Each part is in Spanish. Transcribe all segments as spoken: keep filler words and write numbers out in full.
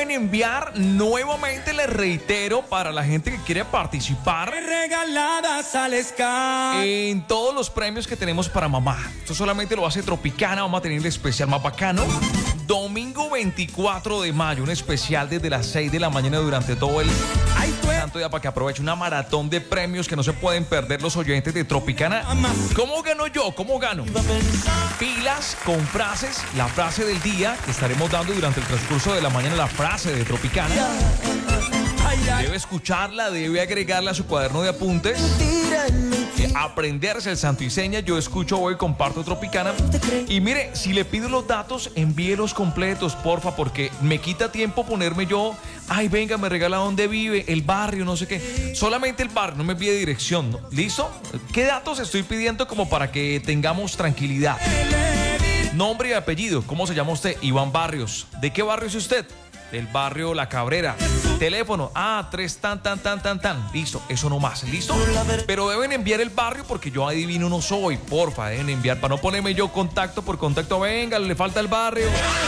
deben enviar nuevamente, les reitero, para la gente que quiere participar Regaladas al Sky. en todos los premios que tenemos para mamá. Esto solamente lo hace Tropicana. Vamos a tener el especial más bacano. Domingo veinticuatro de mayo, un especial desde las seis de la mañana durante todo el santo día para que aproveche una maratón de premios que no se pueden perder los oyentes de Tropicana. ¿Cómo gano yo? ¿Cómo gano? Pilas con frases, la frase del día que estaremos dando durante el transcurso de la mañana, la frase de Tropicana. Debe escucharla, debe agregarla a su cuaderno de apuntes, eh, aprenderse el santo y seña. Yo escucho hoy, comparto Tropicana. Y mire, si le pido los datos, envíelos completos, porfa, porque me quita tiempo ponerme yo, ay, venga, me regala dónde vive, el barrio, no sé qué. Solamente el barrio, no me pide dirección, ¿no? ¿Listo? ¿Qué datos estoy pidiendo como para que tengamos tranquilidad? Nombre y apellido. ¿Cómo se llama usted? Iván Barrios. ¿De qué barrio es usted? Del barrio La Cabrera. Teléfono, ah, tres tan, tan, tan, tan, tan. Listo, eso no más, ¿listo? Pero deben enviar el barrio porque yo adivino no soy, porfa, deben enviar, para no ponerme yo contacto por contacto, venga, le falta el barrio.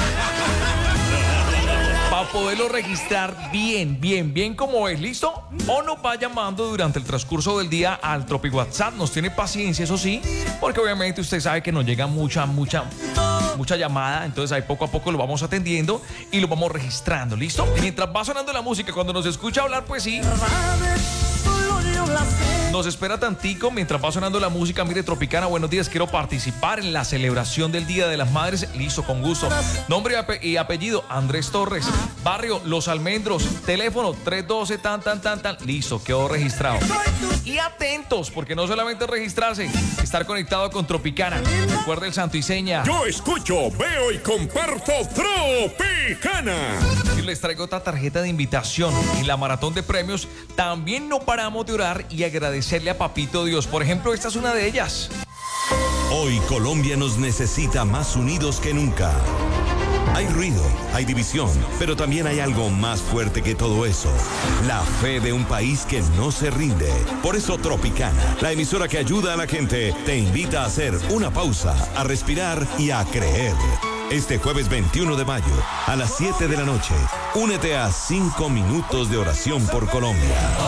Para poderlo registrar bien, bien, bien como es, ¿listo? O nos va llamando durante el transcurso del día al Tropi WhatsApp. Nos tiene paciencia, eso sí, porque obviamente usted sabe que nos llega mucha, mucha, mucha llamada. Entonces ahí poco a poco lo vamos atendiendo y lo vamos registrando, ¿listo? Y mientras va sonando la música, cuando nos escucha hablar, pues sí, nos espera tantico mientras va sonando la música. Mire, Tropicana, buenos días, quiero participar en la celebración del Día de las Madres. Listo, con gusto. Nombre y, ape y apellido, Andrés Torres. Barrio, Los Almendros. Teléfono, tres uno dos, tan, tan, tan, tan. Listo, quedó registrado. Y atentos, porque no solamente registrarse, estar conectado con Tropicana. Recuerde el santo y seña. Yo escucho, veo y comparto Tropicana. Y les traigo otra tarjeta de invitación. En la maratón de premios también no paramos de orar y agradecerle a Papito Dios. Por ejemplo, esta es una de ellas. Hoy Colombia nos necesita más unidos que nunca. Hay ruido, hay división, pero también hay algo más fuerte que todo eso. La fe de un país que no se rinde. Por eso Tropicana, la emisora que ayuda a la gente, te invita a hacer una pausa, a respirar y a creer. Este jueves veintiuno de mayo, a las siete de la noche, únete a cinco minutos de oración por Colombia.